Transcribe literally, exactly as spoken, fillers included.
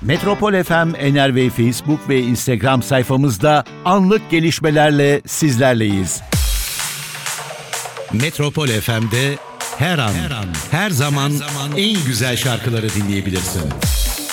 Metropol F M, Enerve Facebook ve Instagram sayfamızda anlık gelişmelerle sizlerleyiz. Metropol F M'de her an, her an, her zaman, her zaman en güzel şarkıları dinleyebilirsin.